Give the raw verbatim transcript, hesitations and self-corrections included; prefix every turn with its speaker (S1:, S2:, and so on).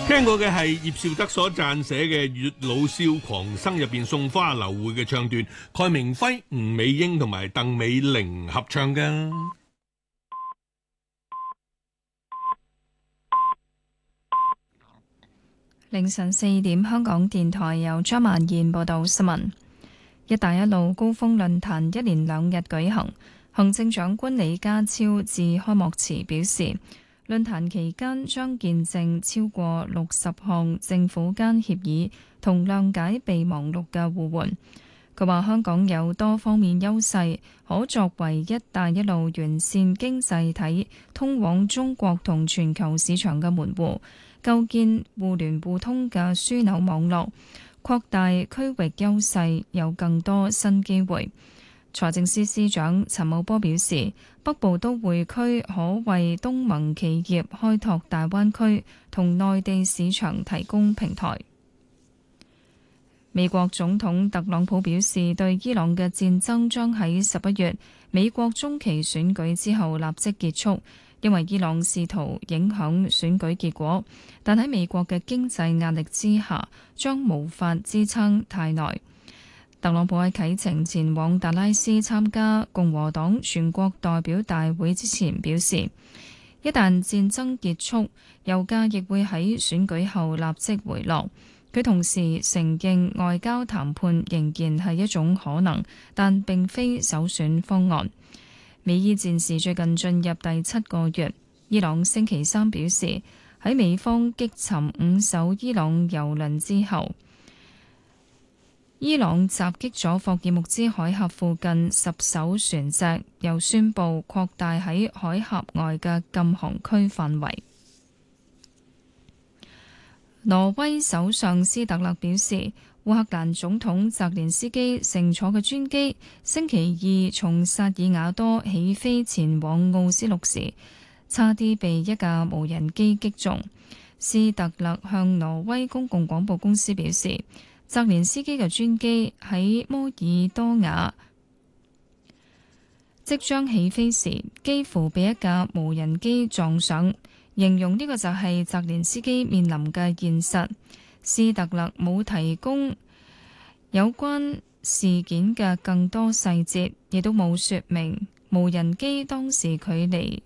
S1: 聽過嘅係葉紹德所撰寫嘅《月老笑狂生》入邊送花流會嘅唱段，蓋明輝、吳美英同埋鄧美玲合唱㗎。
S2: 凌晨四點，香港電台由張曼燕報道新聞。一帶一路高峰論壇一連兩日舉行，行政長官李家超致開幕詞表示，論壇期間將見證超過六十項政府間協議同諒解備忘錄嘅互換。佢話香港有多方面優勢，可作為一帶一路完善經濟體通往中國同全球市場嘅門戶，構建互聯互通嘅樞紐網絡，擴大區域優勢，有更多新機會。財政司司長陳茂波表示，北部都會區可為東盟企業開拓大灣區同內地市場提供平台。美國總統特朗普表示，對伊朗嘅戰爭將喺十一月美國中期選舉之後立即結束，因為伊朗試圖影響選舉結果，但喺美國嘅經濟壓力之下，將無法支撐太耐。特朗普喺啟程前往達拉斯參加共和黨全國代表大會之前表示，一旦戰爭結束，油價亦會喺選舉後立即回落。佢同時承認外交談判仍然係一種可能，但並非首選方案。美伊戰事最近進入第七個月，伊朗星期三表示，喺美方擊沉五艘伊朗油輪之後，伊朗襲擊咗霍爾木茲海峽附近十艘船隻，又宣布擴大喺海峽外嘅禁航區範圍。挪威首相斯特勒表示，烏克蘭總統澤連斯基乘坐嘅專機星期二從薩爾瓦多起飛前往奧斯陸時，差啲被一架無人機擊中。斯特勒向挪威公共廣播公司表示，澤連斯基嘅專機喺摩爾多瓦即將起飛時，幾乎被一架無人機撞上，形容呢個就係澤連斯基面臨嘅現實。斯特勒冇提供有關事件嘅更多細節，亦都冇說明無人機當時距離